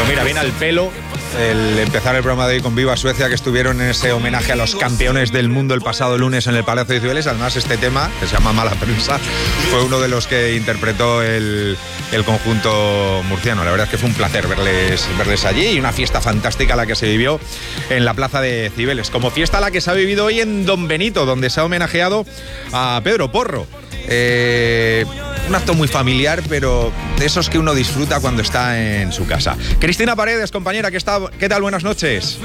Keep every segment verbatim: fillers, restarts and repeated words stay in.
Pues mira, viene al pelo el empezar el programa de hoy con Viva Suecia, que estuvieron en ese homenaje a los campeones del mundo el pasado lunes en el Palacio de Cibeles. Además, este tema, que se llama Mala Prensa, fue uno de los que interpretó el, el conjunto murciano. La verdad es que fue un placer verles, verles allí, y una fiesta fantástica la que se vivió en la Plaza de Cibeles. Como fiesta la que se ha vivido hoy en Don Benito, donde se ha homenajeado a Pedro Porro. Eh, un acto muy familiar, pero de esos que uno disfruta cuando está en su casa. Cristina Paredes, compañera, ¿qué, está, ¿qué tal? Buenas noches.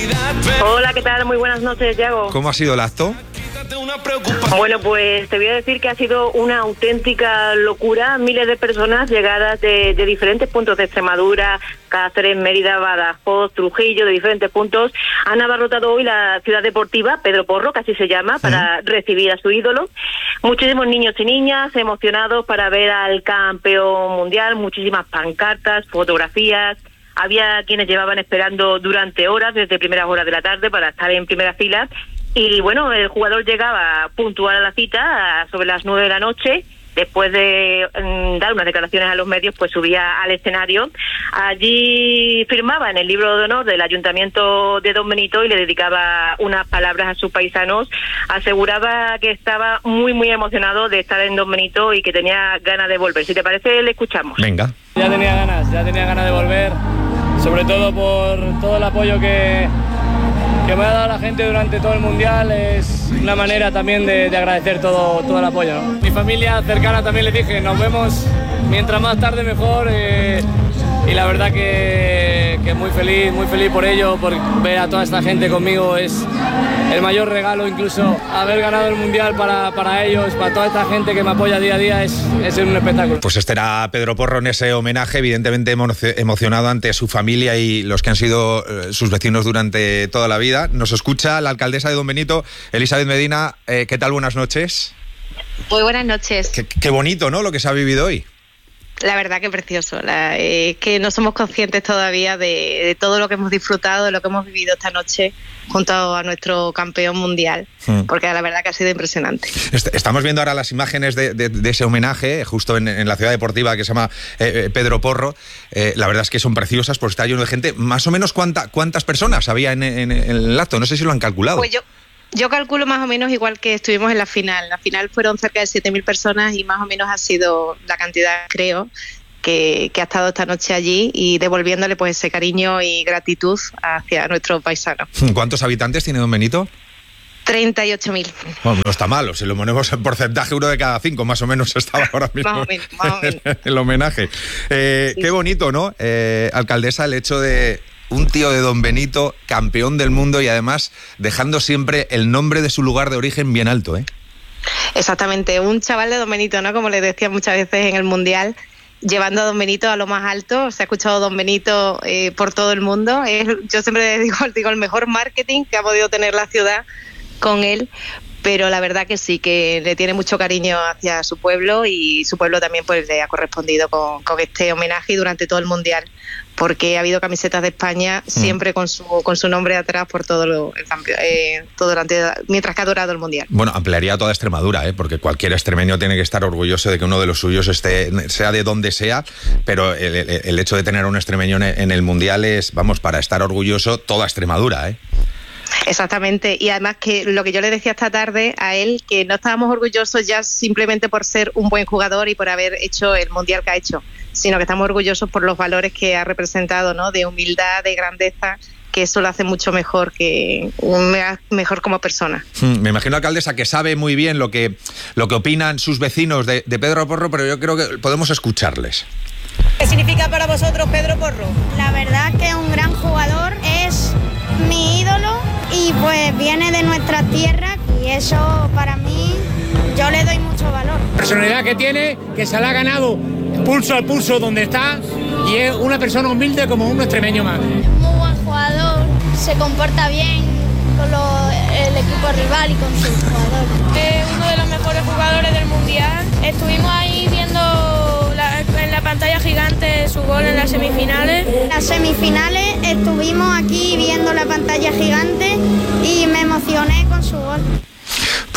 Hola, ¿qué tal? Muy buenas noches, Yago. ¿Cómo ha sido el acto? Bueno, pues te voy a decir que ha sido una auténtica locura. Miles de personas llegadas de, de diferentes puntos de Extremadura, Cáceres, Mérida, Badajoz, Trujillo, de diferentes puntos, han abarrotado hoy la ciudad deportiva Pedro Porro, que así se llama, para ¿Sí? recibir a su ídolo. Muchísimos niños y niñas emocionados para ver al campeón mundial, muchísimas pancartas, fotografías. Había quienes llevaban esperando durante horas, desde primeras horas de la tarde, para estar en primera fila. Y bueno, el jugador llegaba puntual a la cita sobre las nueve de la noche. Después de mm, dar unas declaraciones a los medios, pues subía al escenario. Allí firmaba en el libro de honor del Ayuntamiento de Don Benito y le dedicaba unas palabras a sus paisanos. Aseguraba que estaba muy, muy emocionado de estar en Don Benito y que tenía ganas de volver. Si te parece, le escuchamos. Venga. Ya tenía ganas, ya tenía ganas de volver, sobre todo por todo el apoyo que... que me ha dado la gente durante todo el Mundial. Es una manera también de, de agradecer todo, todo el apoyo, ¿no? Mi familia cercana también les dije, nos vemos mientras más tarde mejor, eh, y la verdad que, que muy feliz, muy feliz por ello, por ver a toda esta gente conmigo. Es el mayor regalo, incluso haber ganado el Mundial para, para ellos, para toda esta gente que me apoya día a día, es, es un espectáculo. Pues este era Pedro Porro en ese homenaje, evidentemente emocionado ante su familia y los que han sido sus vecinos durante toda la vida. Nos escucha la alcaldesa de Don Benito, Elizabeth Medina. Eh, ¿Qué tal? Buenas noches. Muy buenas noches. Qué, qué bonito, ¿no?, lo que se ha vivido hoy. La verdad que precioso. La, eh, que no somos conscientes todavía de, de todo lo que hemos disfrutado, de lo que hemos vivido esta noche junto a nuestro campeón mundial, hmm. porque la verdad que ha sido impresionante. Estamos viendo ahora las imágenes de, de, de ese homenaje justo en, en la ciudad deportiva que se llama eh, Pedro Porro. Eh, la verdad es que son preciosas porque está lleno de gente. Más o menos cuánta, cuántas personas había en, en, en el acto, no sé si lo han calculado. Pues yo Yo calculo más o menos igual que estuvimos en la final. La final fueron cerca de siete mil personas y más o menos ha sido la cantidad, creo, que, que ha estado esta noche allí, y devolviéndole pues ese cariño y gratitud hacia nuestro paisano. ¿Cuántos habitantes tiene Don Benito? treinta y ocho mil. Bueno, no está malo, si lo ponemos en porcentaje, uno de cada cinco más o menos estaba ahora mismo más o menos, más o menos. el homenaje. Eh, sí. Qué bonito, ¿no, eh, alcaldesa, el hecho de un tío de Don Benito, campeón del mundo, y además dejando siempre el nombre de su lugar de origen bien alto, ¿eh? Exactamente, un chaval de Don Benito, ¿no? Como les decía muchas veces en el Mundial, llevando a Don Benito a lo más alto. Se ha escuchado Don Benito eh, por todo el mundo. Es, yo siempre digo, digo, el mejor marketing que ha podido tener la ciudad con él, pero la verdad que sí, que le tiene mucho cariño hacia su pueblo, y su pueblo también pues le ha correspondido con, con este homenaje durante todo el Mundial, porque ha habido camisetas de España siempre mm. con su con su nombre atrás por todo lo el cambio, eh, todo durante mientras que ha durado el Mundial. Bueno, ampliaría toda Extremadura, ¿eh? Porque cualquier extremeño tiene que estar orgulloso de que uno de los suyos esté, sea de donde sea, pero el, el, el hecho de tener a un extremeño en, en el Mundial es, vamos, para estar orgulloso toda Extremadura, ¿eh? Exactamente, y además que lo que yo le decía esta tarde a él, que no estábamos orgullosos ya simplemente por ser un buen jugador y por haber hecho el Mundial que ha hecho, sino que estamos orgullosos por los valores que ha representado, ¿no? De humildad, de grandeza, que eso lo hace mucho mejor, que mejor como persona. Hmm, me imagino, alcaldesa, que sabe muy bien lo que, lo que opinan sus vecinos de, de Pedro Porro, pero yo creo que podemos escucharles. ¿Qué significa para vosotros Pedro Porro? La verdad que es un gran jugador, es mi ídolo y pues viene de nuestra tierra, y eso para mí, yo le doy mucho valor. La personalidad que tiene, que se la ha ganado pulso al pulso donde está, y es una persona humilde como un extremeño más. Muy buen jugador, se comporta bien con lo, el equipo rival y con sus jugadores. Es uno de los mejores jugadores del Mundial. Estuvimos ahí viendo la, en la pantalla gigante su gol en las semifinales. En las semifinales estuvimos aquí viendo la pantalla gigante y me emocioné con su gol.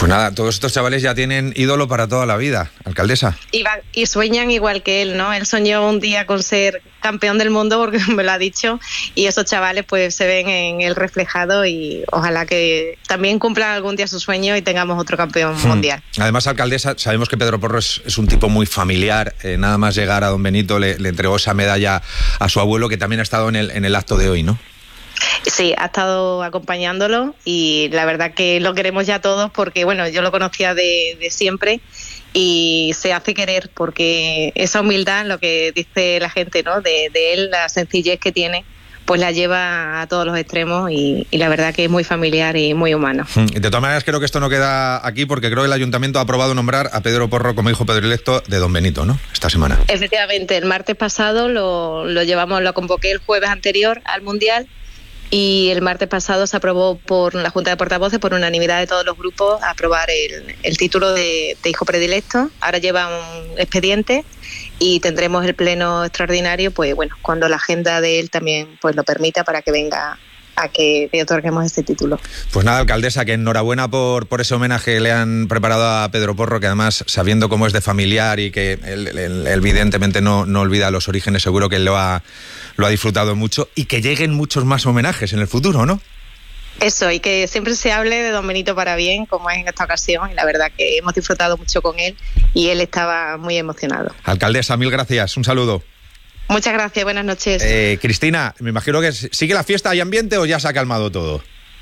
Pues nada, todos estos chavales ya tienen ídolo para toda la vida, alcaldesa. Y, va, y sueñan igual que él, ¿no? Él soñó un día con ser campeón del mundo, porque me lo ha dicho, y esos chavales pues se ven en él reflejado y ojalá que también cumplan algún día su sueño y tengamos otro campeón hmm. mundial. Además, alcaldesa, sabemos que Pedro Porro es, es un tipo muy familiar, eh, nada más llegar a Don Benito le, le entregó esa medalla a su abuelo, que también ha estado en el, en el acto de hoy, ¿no? Sí, ha estado acompañándolo y la verdad que lo queremos ya todos porque, bueno, yo lo conocía de, de siempre y se hace querer porque esa humildad, lo que dice la gente, ¿no? De, de él, la sencillez que tiene, pues la lleva a todos los extremos y, y la verdad que es muy familiar y muy humano. De todas maneras, creo que esto no queda aquí porque creo que el Ayuntamiento ha aprobado nombrar a Pedro Porro como hijo predilecto de Don Benito, ¿no? Esta semana. Efectivamente, el martes pasado lo, lo llevamos, lo convoqué el jueves anterior al Mundial. Y el martes pasado se aprobó por la Junta de Portavoces, por unanimidad de todos los grupos, a aprobar el, el título de, de hijo predilecto. Ahora lleva un expediente y tendremos el pleno extraordinario, pues bueno, cuando la agenda de él también pues lo permita para que venga a que le otorguemos este título. Pues nada, alcaldesa, que enhorabuena por, por ese homenaje que le han preparado a Pedro Porro, que además, sabiendo cómo es de familiar y que él, él, él evidentemente no, no olvida los orígenes, seguro que él lo ha, lo ha disfrutado mucho y que lleguen muchos más homenajes en el futuro, ¿no? Eso, y que siempre se hable de Don Benito para bien, como es en esta ocasión, y la verdad que hemos disfrutado mucho con él y él estaba muy emocionado. Alcaldesa, mil gracias, un saludo. Muchas gracias, buenas noches. Eh, Cristina, me imagino que sigue la fiesta, ¿hay ambiente o ya se ha calmado todo?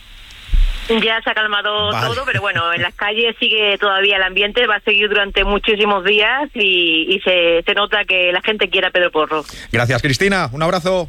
Ya se ha calmado vale. todo, pero bueno, en las calles sigue todavía el ambiente, va a seguir durante muchísimos días y, y se, se nota que la gente quiere a Pedro Porro. Gracias, Cristina, un abrazo.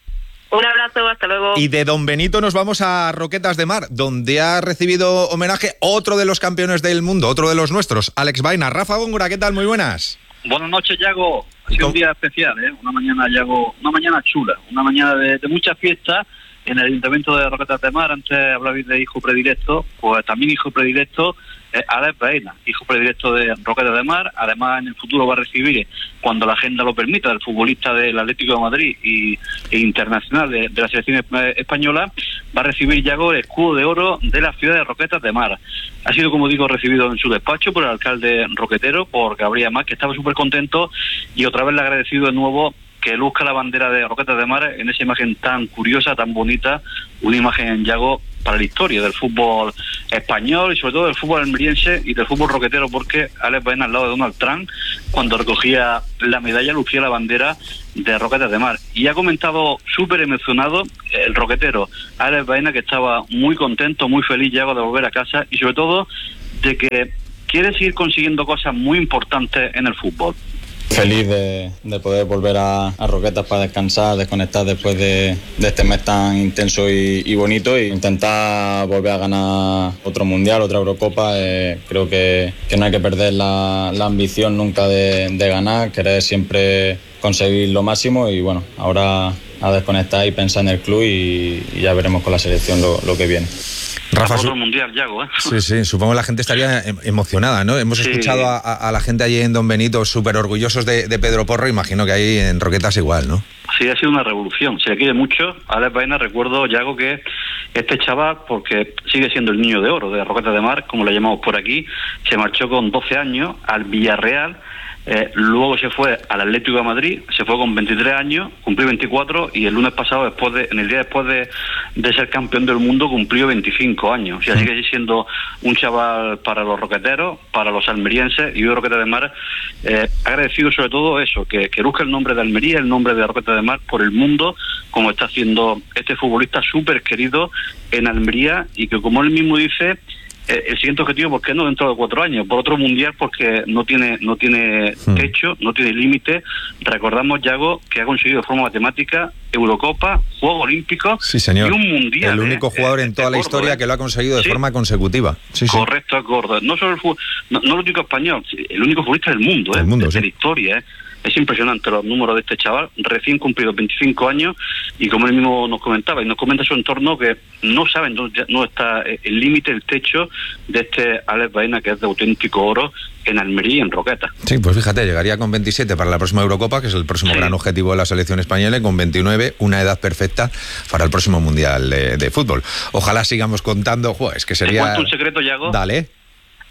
Un abrazo, hasta luego. Y de Don Benito nos vamos a Roquetas de Mar, donde ha recibido homenaje otro de los campeones del mundo, otro de los nuestros, Alex Baena. Rafa Góngora, ¿qué tal? Muy buenas. Buenas noches, Yago. Ha sido un día especial, ¿eh? Una mañana, Yago, una mañana chula, una mañana de, de mucha fiesta en el Ayuntamiento de Roquetas de Mar. Antes hablabais de hijo predilecto, pues también hijo predilecto es Alex Baena, hijo predilecto de Roquetas de Mar. Además, en el futuro va a recibir, cuando la agenda lo permita, el futbolista del Atlético de Madrid y, e internacional de, de la selección española, va a recibir, Yago, el escudo de oro de la ciudad de Roquetas de Mar. Ha sido, como digo, recibido en su despacho por el alcalde roquetero, por Gabriel Más, que estaba súper contento, y otra vez le ha agradecido de nuevo que luzca la bandera de Roquetas de Mar en esa imagen tan curiosa, tan bonita, una imagen, Yago, para la historia del fútbol español y sobre todo del fútbol almeriense y del fútbol roquetero, porque Alex Baena, al lado de Donald Trump, cuando recogía la medalla, lucía la bandera de Roquetas de Mar. Y ha comentado súper emocionado el roquetero Alex Baena, que estaba muy contento, muy feliz, Yago, de volver a casa y sobre todo de que quiere seguir consiguiendo cosas muy importantes en el fútbol. Feliz de, de poder volver a, a Roquetas para descansar, desconectar después de, de este mes tan intenso y, y bonito, e intentar volver a ganar otro Mundial, otra Eurocopa. Eh, creo que, que no hay que perder la, la ambición nunca de, de ganar, querer siempre conseguir lo máximo y bueno, ahora a desconectar y pensar en el club y, y ya veremos con la selección lo, lo que viene. Rafa, otro mundial, Yago, ¿eh? Sí, sí, supongo que la gente estaría emocionada, ¿no? Hemos sí. escuchado a, a la gente allí en Don Benito súper orgullosos de, de Pedro Porro, imagino que ahí en Roquetas igual, ¿no? Sí, ha sido una revolución, se le quiere mucho. A Alex Baena, recuerdo, Yago, que este chaval, porque sigue siendo el niño de oro de Roquetas de Mar, como lo llamamos por aquí, se marchó con doce años al Villarreal. Eh, luego se fue al Atlético de Madrid, se fue con veintitrés años, cumplió veinticuatro y el lunes pasado, después de, en el día después de, de ser campeón del mundo, cumplió veinticinco años. O sea, sigue siendo un chaval para los roqueteros, para los almerienses, y hoy Roquetas de Mar eh, agradecido sobre todo eso, que, que busque el nombre de Almería, el nombre de Roquetas de Mar por el mundo, como está haciendo este futbolista súper querido en Almería, y que, como él mismo dice, el siguiente objetivo, ¿por qué no dentro de cuatro años? Por otro mundial, porque no tiene no tiene techo, no tiene límite. Recordamos, Yago, que ha conseguido de forma matemática Eurocopa, Juegos Olímpicos sí, señor. y un mundial. El único ¿eh? jugador en toda la gordo, historia ¿eh? que lo ha conseguido de sí. forma consecutiva. Sí, Correcto, sí. es gordo. No solo el fútbol, no, no el único español, el único futbolista del mundo, ¿eh? El mundo, de, sí. de la historia, ¿eh? Es impresionante los números de este chaval, recién cumplido veinticinco años, y como él mismo nos comentaba, y nos comenta su entorno, que no saben dónde no está el límite, el techo de este Alex Baena, que es de auténtico oro en Almería y en Roquetas. Sí, pues fíjate, llegaría con veintisiete para la próxima Eurocopa, que es el próximo sí. gran objetivo de la selección española, y con veintinueve, una edad perfecta para el próximo Mundial de, de Fútbol. Ojalá sigamos contando, jo, es que sería... ¿Te cuento un secreto, Yago? Dale.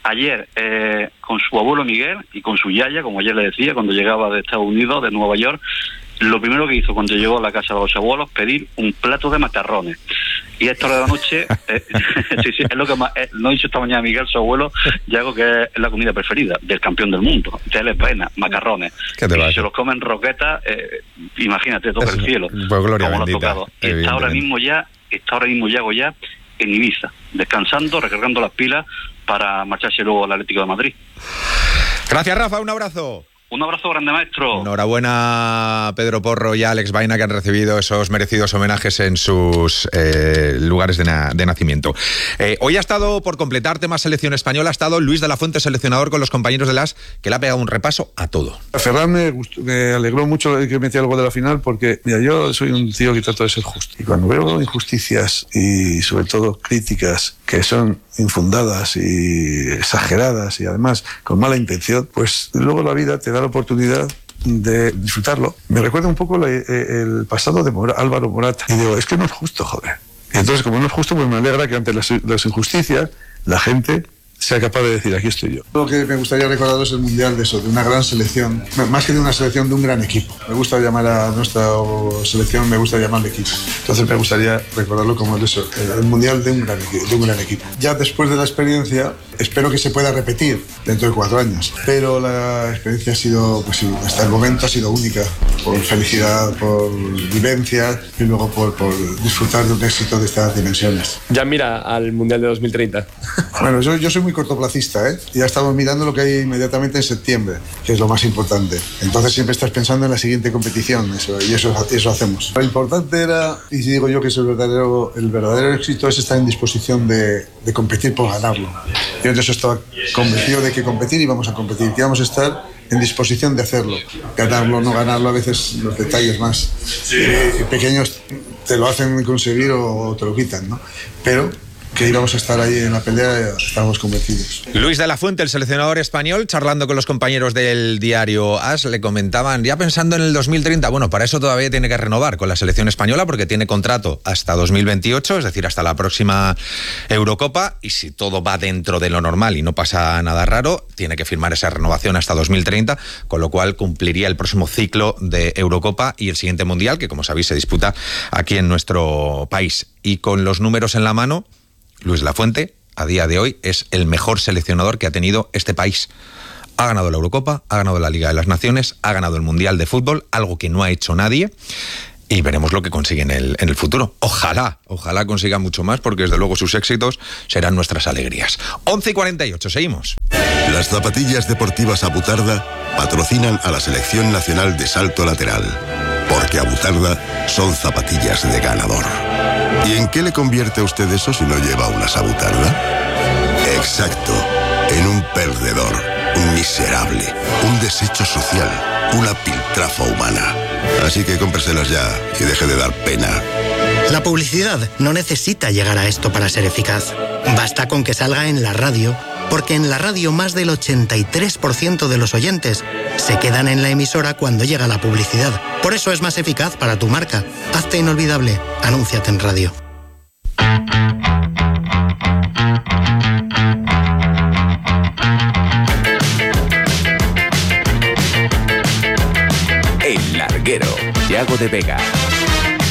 ayer eh, con su abuelo Miguel y con su yaya, como ayer le decía, cuando llegaba de Estados Unidos, de Nueva York, lo primero que hizo cuando llegó a la casa de los abuelos, pedir un plato de macarrones. Y a esta hora de la noche, eh, sí, sí, es lo que más, eh, no ha dicho esta mañana Miguel, su abuelo, ya algo que es la comida preferida del campeón del mundo. De él es pena, macarrones. ¿Qué te y va si se los comen roquetas, eh, imagínate, toca el cielo. Pues gloria como bendita, lo ha tocado. Y está ahora mismo ya, está ahora mismo Yago ya en Ibiza, descansando, recargando las pilas para marcharse luego al Atlético de Madrid. Gracias, Rafa, un abrazo. Un abrazo grande, maestro. Enhorabuena a Pedro Porro y a Alex Baena, que han recibido esos merecidos homenajes en sus eh, lugares de, na- de nacimiento. Eh, hoy ha estado, por completar temas selección española, ha estado Luis de la Fuente, seleccionador con los compañeros de las, que le ha pegado un repaso a todo. A Ferran me, gustó, me alegró mucho que metiera el gol de la final porque, mira, yo soy un tío que trato de ser justo. Y cuando veo injusticias y sobre todo críticas que son infundadas y exageradas y además con mala intención, pues luego la vida te da la oportunidad de disfrutarlo. Me recuerda un poco la, el pasado de Mora, Álvaro Morata. Y digo, es que no es justo, joder. Y entonces, como no es justo, pues me alegra que ante las, las injusticias la gente sea capaz de decir, aquí estoy yo. Lo que me gustaría recordar es el Mundial de eso, de una gran selección, más que de una selección, de un gran equipo. Me gusta llamar a nuestra selección, me gusta llamarle equipo. Entonces me gustaría recordarlo como eso, el Mundial de un gran, de un gran equipo. Ya después de la experiencia, espero que se pueda repetir dentro de cuatro años. Pero la experiencia ha sido, pues sí, hasta el momento ha sido única, por felicidad, por vivencia y luego por, por disfrutar de un éxito de estas dimensiones. Ya mira al Mundial de dos mil treinta. Bueno, yo, yo soy muy cortoplacista, ¿eh? Ya estamos mirando lo que hay inmediatamente en septiembre, que es lo más importante. Entonces siempre estás pensando en la siguiente competición, eso, y eso, eso hacemos. Lo importante era, y si digo yo que es el verdadero, el verdadero éxito, es estar en disposición de, de competir por ganarlo. Yo de eso estaba convencido de que competir íbamos a competir, que íbamos a estar en disposición de hacerlo. Ganarlo, no ganarlo, a veces los detalles más eh, pequeños te lo hacen conseguir o te lo quitan, ¿no? Pero que íbamos a estar ahí en la pelea, estábamos convencidos. Luis de la Fuente, el seleccionador español, charlando con los compañeros del diario AS, le comentaban, ya pensando en el dos mil treinta, bueno, para eso todavía tiene que renovar con la selección española porque tiene contrato hasta dos mil veintiocho, es decir, hasta la próxima Eurocopa, y si todo va dentro de lo normal y no pasa nada raro, tiene que firmar esa renovación hasta dos mil treinta, con lo cual cumpliría el próximo ciclo de Eurocopa y el siguiente Mundial, que como sabéis se disputa aquí en nuestro país. Y con los números en la mano, Luis de la Fuente, a día de hoy, es el mejor seleccionador que ha tenido este país. Ha ganado la Eurocopa, ha ganado la Liga de las Naciones, ha ganado el Mundial de Fútbol, algo que no ha hecho nadie, y veremos lo que consigue en el, en el futuro. Ojalá, ojalá consiga mucho más, porque desde luego sus éxitos serán nuestras alegrías. once y cuarenta y ocho, seguimos. Las zapatillas deportivas Abutarda patrocinan a la Selección Nacional de Salto Lateral, porque Abutarda son zapatillas de ganador. ¿Y en qué le convierte a usted eso si no lleva una Abutarda? Exacto, en un perdedor, un miserable, un desecho social, una piltrafa humana. Así que cómpreselas ya y deje de dar pena. La publicidad no necesita llegar a esto para ser eficaz. Basta con que salga en la radio, porque en la radio más del ochenta y tres por ciento de los oyentes se quedan en la emisora cuando llega la publicidad. Por eso es más eficaz para tu marca. Hazte inolvidable. Anúnciate en radio. El Larguero, Yago de Vega.